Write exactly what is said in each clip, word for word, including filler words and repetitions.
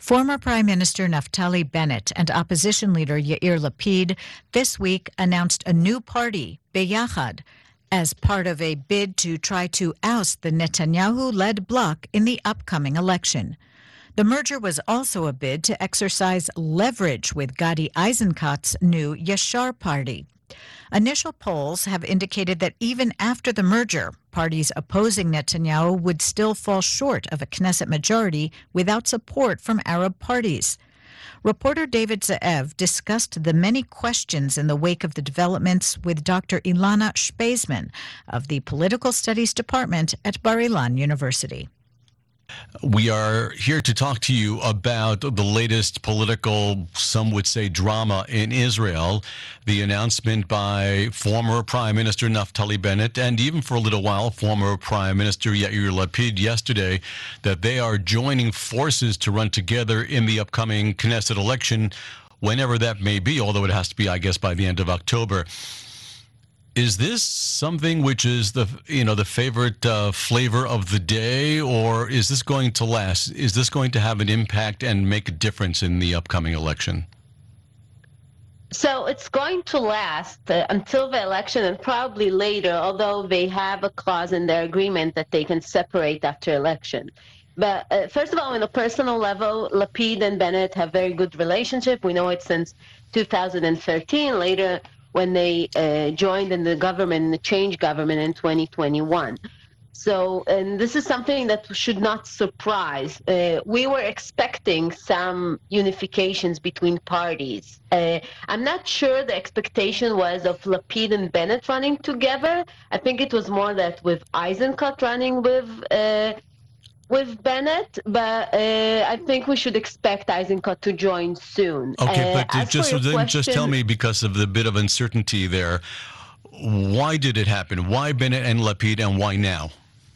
Former Prime Minister Naftali Bennett and opposition leader Yair Lapid this week announced a new party, Beyachad, as part of a bid to try to oust the Netanyahu-led bloc in the upcoming election. The merger was also a bid to exercise leverage with Gadi Eisenkot's new Yashar party. Initial polls have indicated that even after the merger, parties opposing Netanyahu would still fall short of a Knesset majority without support from Arab parties. Reporter David Ze'ev discussed the many questions in the wake of the developments with Doctor Ilana Speisman of the Political Studies Department at Bar-Ilan University. We are here to talk to you about the latest political, some would say, drama in Israel. The announcement by former Prime Minister Naftali Bennett and even for a little while former Prime Minister Yair Lapid yesterday that they are joining forces to run together in the upcoming Knesset election, whenever that may be, although it has to be, I guess, by the end of October. Is this something which is the you know the favorite uh, flavor of the day, or is this going to last? Is this going to have an impact and make a difference in the upcoming election? So it's going to last uh, until the election and probably later, although they have a clause in their agreement that they can separate after election. But uh, first of all, on a personal level, Lapid and Bennett have very good relationship. We know it since two thousand thirteen. Later, when they uh, joined in the government, the change government in twenty twenty-one. So, and this is something that should not surprise. Uh, we were expecting some unifications between parties. Uh, I'm not sure the expectation was of Lapid and Bennett running together. I think it was more that with Eisenkot running with uh, with Bennett, but uh, I think we should expect Eisenkot to join soon. Okay, uh, but just so then question, just tell me, because of the bit of uncertainty there, why did it happen? Why Bennett and Lapid, and why now?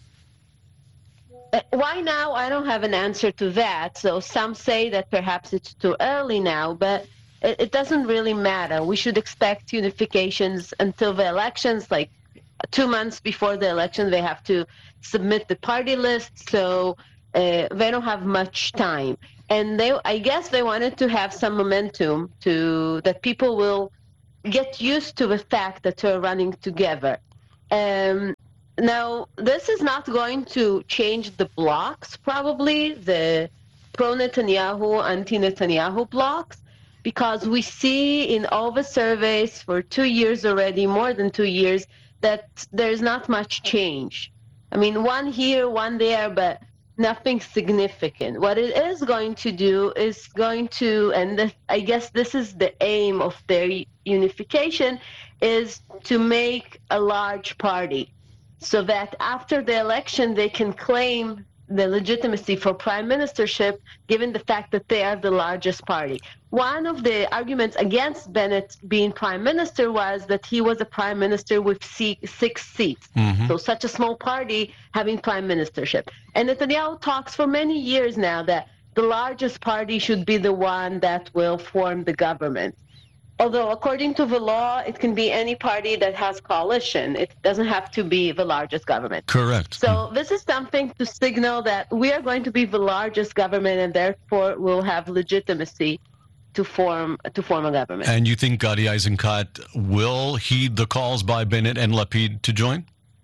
Uh, why now? I don't have an answer to that. So some say that perhaps it's too early now, but it, it doesn't really matter. We should expect unifications until the elections, like two months before the election, they have to submit the party list, so uh, they don't have much time. And they, I guess they wanted to have some momentum to that people will get used to the fact that they're running together. Um, now, this is not going to change the blocks, probably, the pro-Netanyahu, anti-Netanyahu blocks, because we see in all the surveys for two years already, more than two years, that there's not much change. I mean, one here, one there, but nothing significant. What it is going to do is going to, and this, I guess this is the aim of their unification, is to make a large party so that after the election they can claim the legitimacy for prime ministership, given the fact that they are the largest party. One of the arguments against Bennett being prime minister was that he was a prime minister with six seats. Mm-hmm. So such a small party having prime ministership. And Netanyahu talks for many years now that the largest party should be the one that will form the government. Although according to the law, it can be any party that has coalition. It doesn't have to be the largest government. Correct. So this is something to signal that we are going to be the largest government and therefore will have legitimacy to form to form a government. And you think Gadi Eisenkot will heed the calls by Bennett and Lapid to join?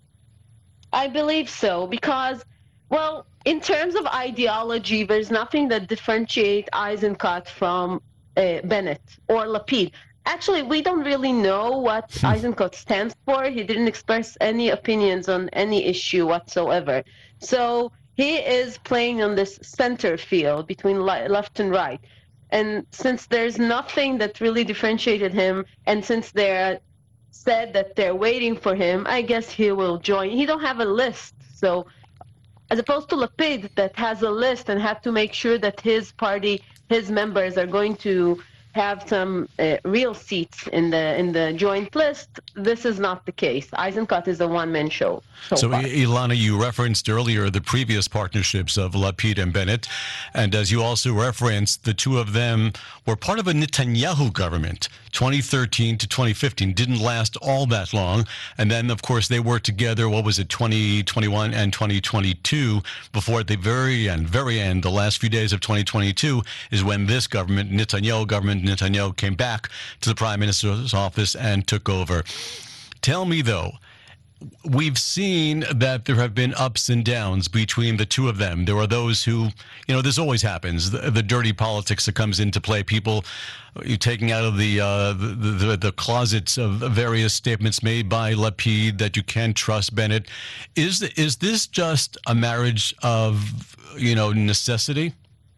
I believe so, because, well, in terms of ideology, there's nothing that differentiates Eisenkot from Uh, Bennett or Lapid. Actually, we don't really know what Eisenkot stands for. He didn't express any opinions on any issue whatsoever. So he is playing on this center field between left and right. And since there's nothing that really differentiated him, and since they're said that they're waiting for him, I guess he will join. He don't have a list. So as opposed to Lapid that has a list and have to make sure that his party, his members are going to have some uh, real seats in the in the joint list. This is not the case. Eisenkot is a one-man show. So, so far. Ilana, you referenced earlier the previous partnerships of Lapid and Bennett, and as you also referenced, the two of them were part of a Netanyahu government, twenty thirteen to twenty fifteen. Didn't last all that long, and then, of course, they worked together, what was it, twenty twenty-one and twenty twenty-two, before at the very end, very end, the last few days of twenty twenty-two, is when this government, Netanyahu government, Netanyahu came back to the Prime Minister's office and took over. Tell me, though, we've seen that there have been ups and downs between the two of them. There are those who, you know, this always happens, the, the dirty politics that comes into play, people you taking out of the, uh, the, the the closets of various statements made by Lapid that you can't trust Bennett. Is is this just a marriage of, you know, necessity?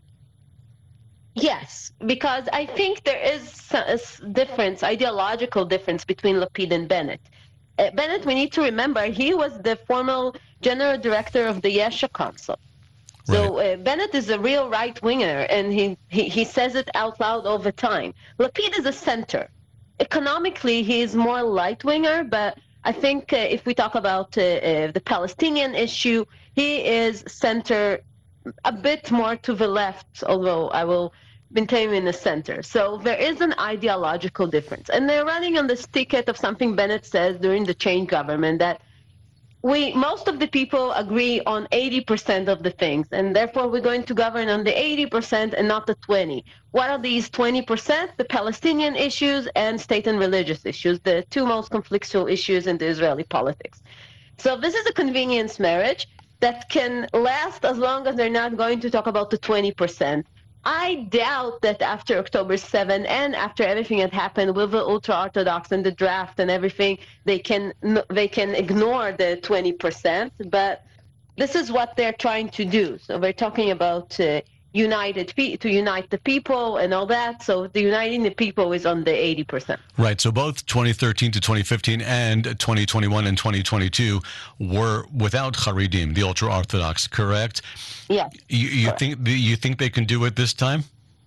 Yes, because I think there is a difference, ideological difference between Lapid and Bennett. Uh, Bennett, we need to remember, he was the former general director of the Yesha Council. So right. uh, Bennett is a real right-winger, and he, he, he says it out loud all the time. Lapid is a center. Economically, he is more light-winger, but I think uh, if we talk about uh, uh, the Palestinian issue, he is center a bit more to the left, although I will maintain him in the center. So there is an ideological difference. And they're running on this ticket of something Bennett says during the change government, that we, most of the people agree on eighty percent of the things, and therefore we're going to govern on the eighty percent and not the twenty. What are these twenty percent? The Palestinian issues and state and religious issues, the two most conflictual issues in the Israeli politics. So this is a convenience marriage that can last as long as they're not going to talk about the twenty percent. I doubt that after October seventh and after everything that happened with the ultra-Orthodox and the draft and everything, they can they can ignore the twenty percent. But this is what they're trying to do. So we're talking about uh, united pe- to unite the people and all that. So the uniting the people is on the eighty percent. Right. So both twenty thirteen to twenty fifteen and twenty twenty-one and twenty twenty-two were without Haredim, the ultra-Orthodox, correct? Yeah. You, you think you think they can do it this time?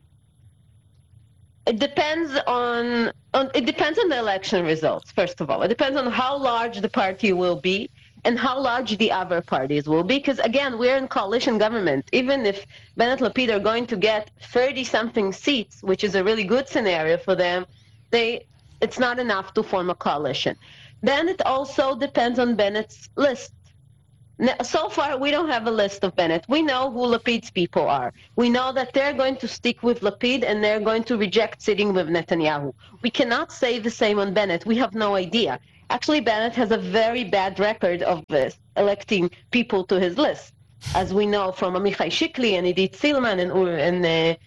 It depends on, on it depends on the election results. First of all, it depends on how large the party will be and how large the other parties will be. Because again, we're in coalition government. Even if Bennett Lapid are going to get thirty-something seats, which is a really good scenario for them, they it's not enough to form a coalition. Then it also depends on Bennett's list. Now, so far, we don't have a list of Bennett. We know who Lapid's people are. We know that they're going to stick with Lapid and they're going to reject sitting with Netanyahu. We cannot say the same on Bennett. We have no idea. Actually, Bennett has a very bad record of this, electing people to his list, as we know from Amichai Shikli and Idit Silman and, and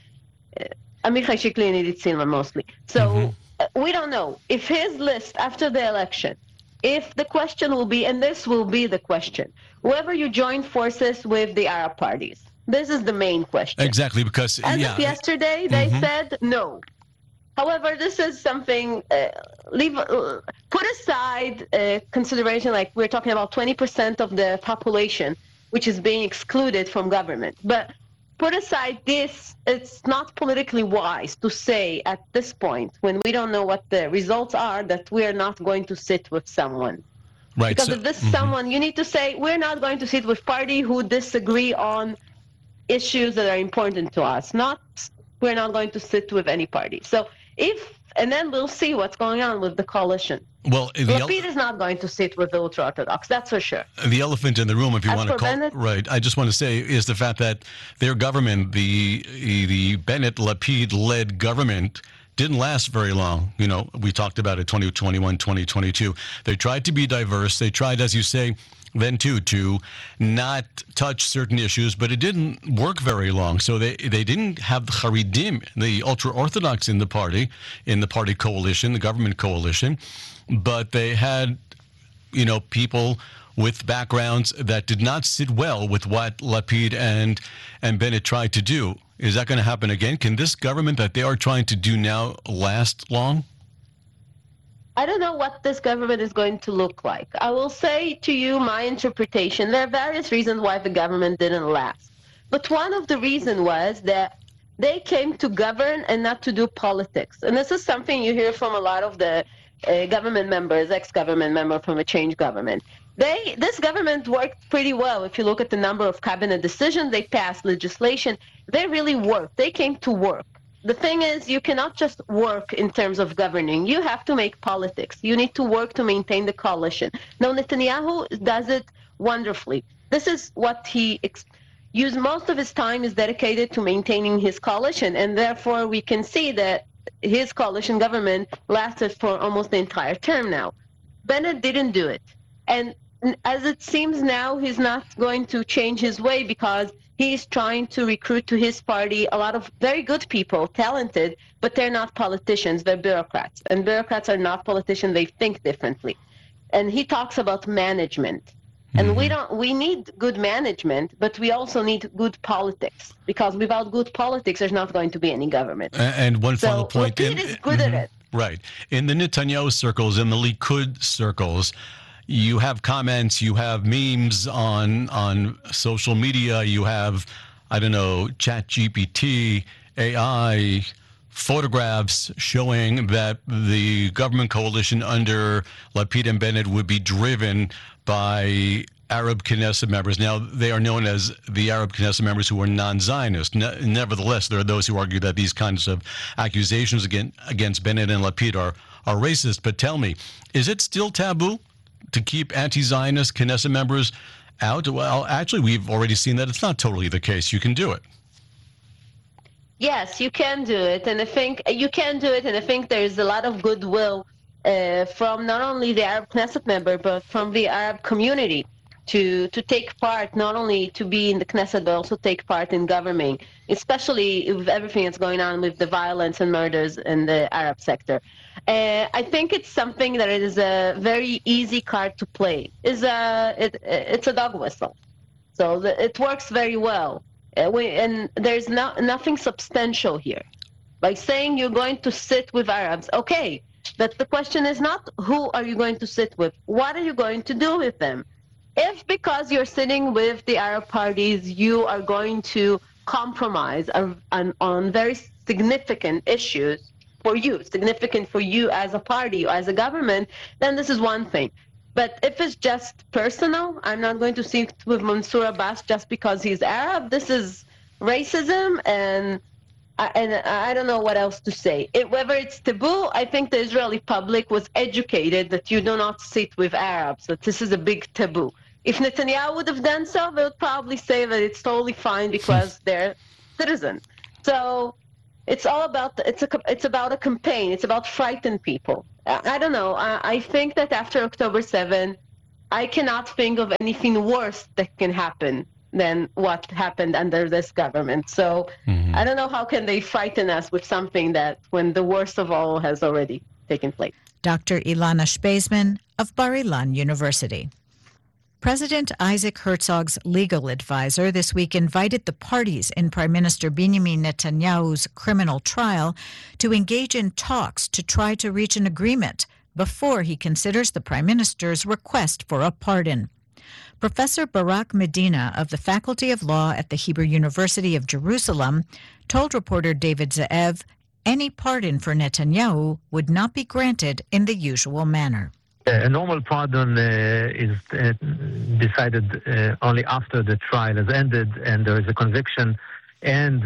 uh, Amichai Shikli and Idit Silman mostly. So mm-hmm. uh, we don't know. If his list after the election, if the question will be, and this will be the question, whether you join forces with the Arab parties. This is the main question. Exactly, because As yeah. of yesterday, they mm-hmm. said no. However, this is something, uh, leave, uh, put aside uh, consideration, like we're talking about twenty percent of the population, which is being excluded from government. But put aside this, it's not politically wise to say at this point, when we don't know what the results are, that we're not going to sit with someone. Right. Because so, if this mm-hmm. someone, you need to say, we're not going to sit with party who disagree on issues that are important to us. Not, we're not going to sit with any party. So if, and then we'll see what's going on with the coalition. Well, the Lapid is not going to sit with the ultra-Orthodox, that's for sure. The elephant in the room, if you As want to call Bennett, right, I just want to say, is the fact that their government, the the Bennett-Lapid-led government, didn't last very long. You know, we talked about it, twenty twenty-one, twenty twenty-two. They tried to be diverse. They tried, as you say, then too, to not touch certain issues, but it didn't work very long. So they, they didn't have the Haredim, the ultra-Orthodox in the party, in the party coalition, the government coalition, but they had, you know, people with backgrounds that did not sit well with what Lapid and, and Bennett tried to do. Is that going to happen again? Can this government that they are trying to do now last long? I don't know what this government is going to look like. I will say to you my interpretation. There are various reasons why the government didn't last. But one of the reasons was that They came to govern and not to do politics. And this is something you hear from a lot of the uh, government members, ex-government member from a changed government. They, this government worked pretty well. If you look at the number of cabinet decisions, they passed legislation. They really worked. They came to work. The thing is, you cannot just work in terms of governing. You have to make politics. You need to work to maintain the coalition. Now, Netanyahu does it wonderfully. This is what he ex- used most of his time is dedicated to maintaining his coalition, and therefore we can see that his coalition government lasted for almost the entire term now. Bennett didn't do it. And as it seems now, he's not going to change his way because he's trying to recruit to his party a lot of very good people, talented, but they're not politicians, they're bureaucrats. And bureaucrats are not politicians, they think differently. And he talks about management. And mm-hmm. we don't we need good management, but we also need good politics. Because without good politics, there's not going to be any government. And one so final point. Lapid is good mm-hmm. at it. Right. In the Netanyahu circles, in the Likud circles, you have comments, you have memes on on social media, you have, I don't know, Chat G P T, A I, photographs showing that the government coalition under Lapid and Bennett would be driven by Arab Knesset members. Now, they are known as the Arab Knesset members who are non-Zionist. Ne- nevertheless, there are those who argue that these kinds of accusations against, against Bennett and Lapid are, are racist. But tell me, is it still taboo to keep anti-Zionist Knesset members out? Well, actually, we've already seen that it's not totally the case. You can do it. Yes, you can do it, and I think you can do it, and I think there's a lot of goodwill uh, from not only the Arab Knesset member, but from the Arab community to to take part, not only to be in the Knesset, but also take part in governing, especially with everything that's going on with the violence and murders in the Arab sector. Uh, I think it's something that it is a very easy card to play. It's a, it, it's a dog whistle. So the, it works very well. Uh, we, and there's no, nothing substantial here. Like saying you're going to sit with Arabs, okay, but the question is not who are you going to sit with, what are you going to do with them? If because you're sitting with the Arab parties, you are going to compromise on, on, on very significant issues for you, significant for you as a party or as a government, then this is one thing. But if it's just personal, I'm not going to sit with Mansour Abbas just because he's Arab. This is racism, and I, and I don't know what else to say. It, whether it's taboo, I think the Israeli public was educated that you do not sit with Arabs, that this is a big taboo. If Netanyahu would have done so, they would probably say that it's totally fine because they're citizens. So it's all about, the, it's, a, it's about a campaign. It's about frightening people. I, I don't know. I, I think that after October seventh, I cannot think of anything worse that can happen than what happened under this government. So mm-hmm. I don't know how can they frighten us with something that when the worst of all has already taken place. Doctor Ilana Speisman of Bar-Ilan University. President Isaac Herzog's legal advisor this week invited the parties in Prime Minister Benjamin Netanyahu's criminal trial to engage in talks to try to reach an agreement before he considers the Prime Minister's request for a pardon. Professor Barak Medina of the Faculty of Law at the Hebrew University of Jerusalem told reporter David Ze'ev any pardon for Netanyahu would not be granted in the usual manner. A normal pardon uh, is uh, decided uh, only after the trial has ended and there is a conviction and uh,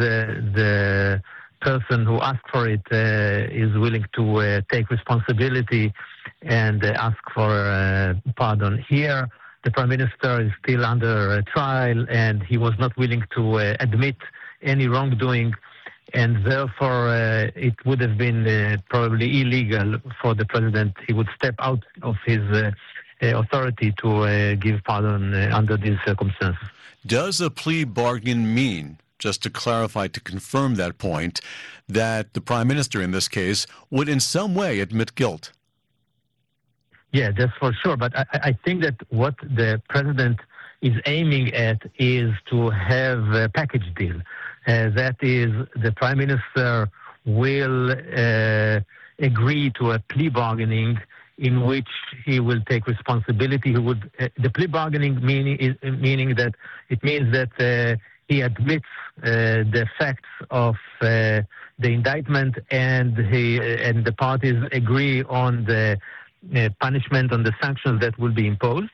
the person who asked for it uh, is willing to uh, take responsibility and uh, ask for uh, pardon. Here, the Prime Minister is still under uh, trial and he was not willing to uh, admit any wrongdoing, and therefore uh, it would have been uh, probably illegal for the president. He would step out of his uh, uh, authority to uh, give pardon uh, under these circumstances. Does a plea bargain mean, just to clarify, to confirm that point, that the prime minister in this case would in some way admit guilt? Yeah, that's for sure. But I, I think that what the president is aiming at is to have a package deal. Uh, that is, the Prime Minister will uh, agree to a plea bargaining in which he will take responsibility. He would uh, the plea bargaining meaning is meaning that it means that uh, he admits uh, the facts of uh, the indictment, and he and the parties agree on the uh, punishment, on the sanctions that will be imposed,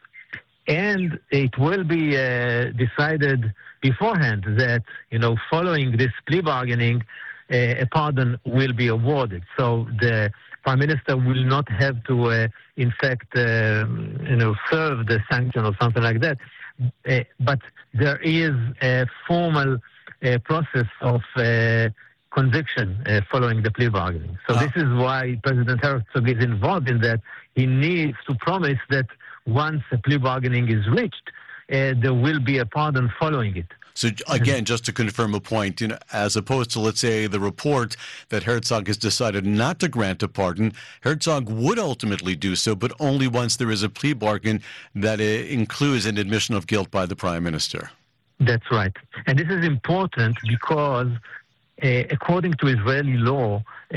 and it will be uh, decided beforehand that, you know, following this plea bargaining, uh, a pardon will be awarded. So the Prime Minister will not have to, uh, in fact, uh, you know, serve the sanction or something like that. Uh, but there is a formal uh, process of uh, conviction uh, following the plea bargaining. So Ah. this is why President Herzog is involved in that. He needs to promise that once a plea bargaining is reached, uh, there will be a pardon following it. So again, just to confirm a point, you know, as opposed to, let's say, the report that Herzog has decided not to grant a pardon, Herzog would ultimately do so, but only once there is a plea bargain that uh, includes an admission of guilt by the Prime Minister. That's right. And this is important because uh, according to Israeli law, uh,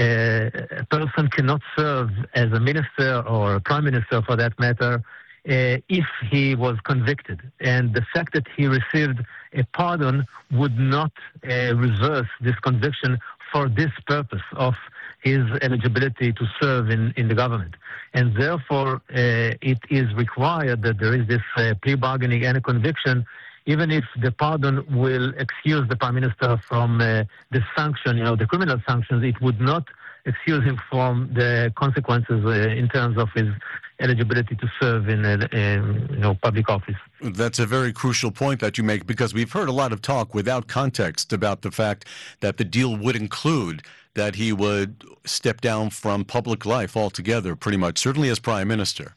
a person cannot serve as a minister or a prime minister for that matter uh, if he was convicted. And the fact that he received a pardon would not uh, reverse this conviction for this purpose of his eligibility to serve in, in the government. And therefore, uh, it is required that there is this uh, plea bargaining and a conviction, even if the pardon will excuse the Prime Minister from uh, the sanction, you know, the criminal sanctions, it would not excuse him from the consequences uh, in terms of his eligibility to serve in, uh, in you know, public office. That's a very crucial point that you make, because we've heard a lot of talk without context about the fact that the deal would include that he would step down from public life altogether, pretty much, certainly as Prime Minister.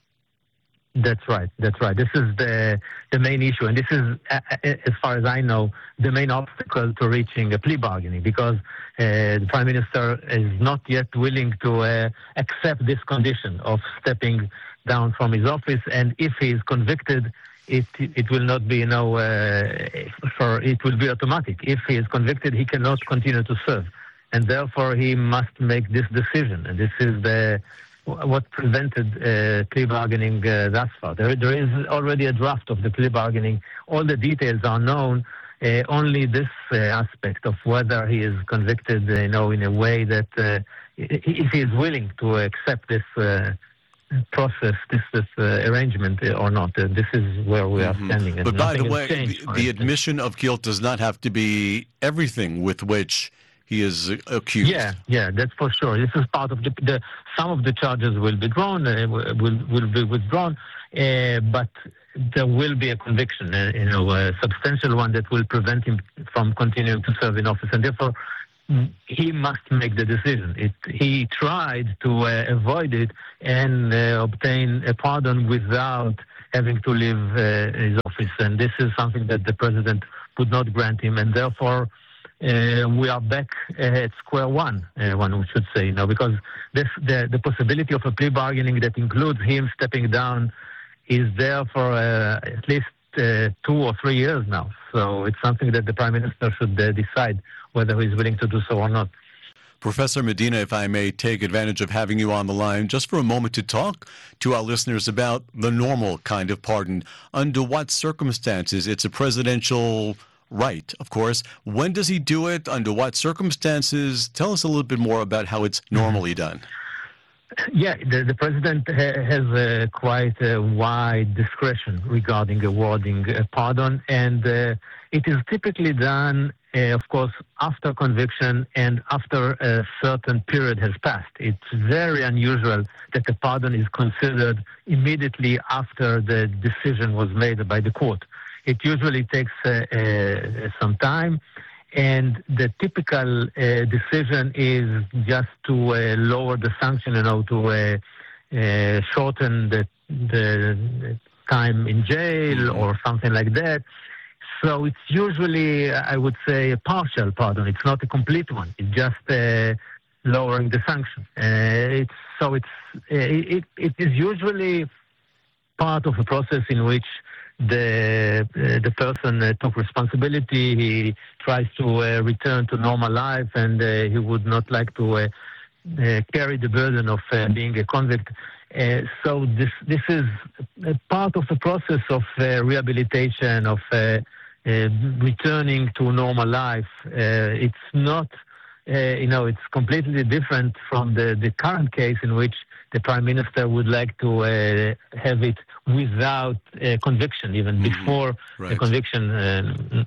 That's right. That's right. This is the the main issue, and this is, as far as I know, the main obstacle to reaching a plea bargaining, because uh, the Prime Minister is not yet willing to uh, accept this condition of stepping down from his office, and if he is convicted, it it will not be, you know, uh, for it will be automatic. If he is convicted, he cannot continue to serve, and therefore he must make this decision, and this is the what prevented uh, plea bargaining uh, thus far. There, there is already a draft of the plea bargaining. All the details are known. Uh, only this uh, aspect of whether he is convicted, uh, you know, in a way that uh, if he is willing to accept this uh, process, this, this uh, arrangement uh, or not. Uh, this is where we are Mhm. standing. And But by the nothing way, has changed, the, for the instance. admission of guilt does not have to be everything with which he is uh, accused. Yeah, yeah, that's for sure. This is part of the, the some of the charges will be drawn, uh, will will be withdrawn, uh, but there will be a conviction, uh, you know, a substantial one that will prevent him from continuing to serve in office, and therefore mm, he must make the decision. It, he tried to uh, avoid it and uh, obtain a pardon without having to leave uh, his office, and this is something that the president would not grant him, and therefore. Uh, we are back uh, at square one, uh, one should say, you know, because this, the, the possibility of a plea bargaining that includes him stepping down is there for uh, at least uh, two or three years now. So it's something that the Prime Minister should uh, decide whether he's willing to do so or not. Professor Medina, if I may take advantage of having you on the line just for a moment to talk to our listeners about the normal kind of pardon. Under what circumstances? It's a presidential right, of course. When does he do it? Under what circumstances? Tell us a little bit more about how it's normally done. Yeah, the, the president ha- has uh, quite a wide discretion regarding awarding a pardon, and uh, it is typically done, uh, of course, after conviction and after a certain period has passed. It's very unusual that a pardon is considered immediately after the decision was made by the court. It usually takes uh, uh, some time, and the typical uh, decision is just to uh, lower the sanction, you know, to uh, uh, shorten the, the time in jail or something like that. So it's usually, I would say, a partial pardon. It's not a complete one. It's just uh, lowering the sanction. Uh, it's, so it's uh, it, it is usually part of a process in which the uh, the person uh, took responsibility. He tries to uh, return to normal life, and uh, he would not like to uh, uh, carry the burden of uh, being a convict. Uh, so this this is a part of the process of uh, rehabilitation, of uh, uh, returning to normal life. Uh, it's not, uh, you know, it's completely different from the, the current case in which the prime minister would like to uh, have it without uh, conviction, even mm-hmm. before right. the conviction. Uh,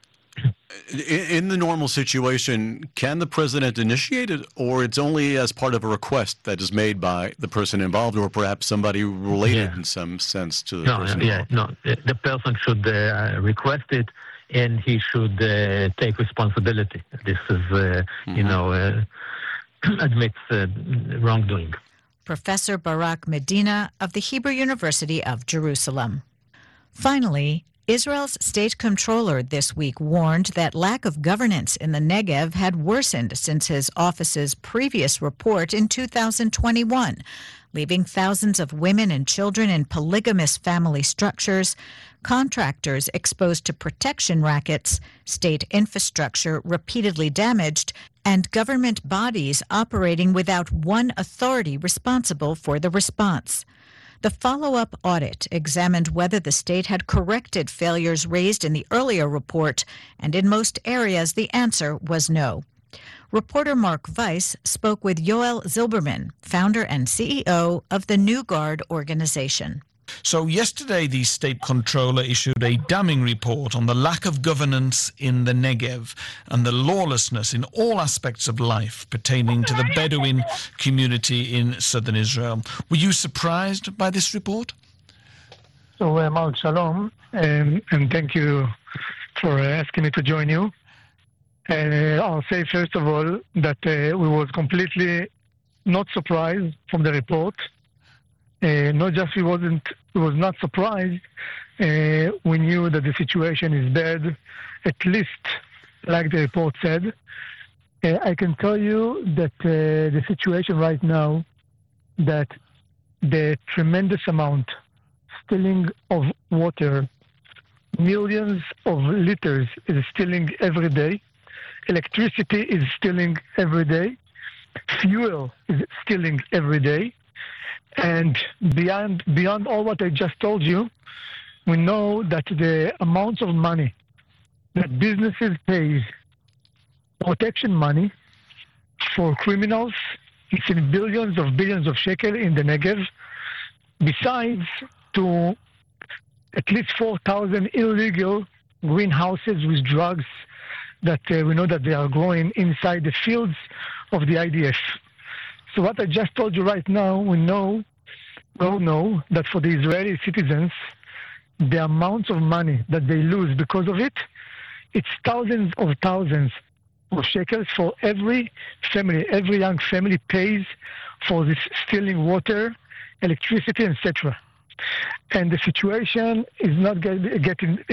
in the normal situation, can the president initiate it, or it's only as part of a request that is made by the person involved, or perhaps somebody related yeah. in some sense to the no, person yeah, involved? No, the person should uh, request it, and he should uh, take responsibility. This is, uh, mm-hmm. you know, uh, admits uh, wrongdoing. Professor Barak Medina of the Hebrew University of Jerusalem. Finally, Israel's state controller this week warned that lack of governance in the Negev had worsened since his office's previous report in two thousand twenty-one, leaving thousands of women and children in polygamous family structures, contractors exposed to protection rackets, state infrastructure repeatedly damaged, and government bodies operating without one authority responsible for the response. The follow-up audit examined whether the state had corrected failures raised in the earlier report, and in most areas the answer was no. Reporter Mark Weiss spoke with Yoel Zilberman, founder and C E O of the New Guard organization. So yesterday, the state controller issued a damning report on the lack of governance in the Negev and the lawlessness in all aspects of life pertaining to the Bedouin community in southern Israel. Were you surprised by this report? So, uh, Mark, shalom, and, and thank you for uh, asking me to join you. Uh, I'll say, first of all, that uh, we was completely not surprised from the report. Uh, not just we wasn't, we was not surprised. Uh, we knew that the situation is bad, at least like the report said. Uh, I can tell you that uh, the situation right now, that the tremendous amount stealing of water, millions of liters is stealing every day. Electricity is stealing every day. Fuel is stealing every day. And beyond beyond all what I just told you, we know that the amounts of money that businesses pay, protection money for criminals, it's in billions of billions of shekel in the Negev, besides to at least four thousand illegal greenhouses with drugs that uh, we know that they are growing inside the fields of the I D F. So what I just told you right now, we know, we all know that for the Israeli citizens, the amount of money that they lose because of it, it's thousands of thousands of shekels for every family. Every young family pays for this stealing water, electricity, et cetera. And the situation is not get, getting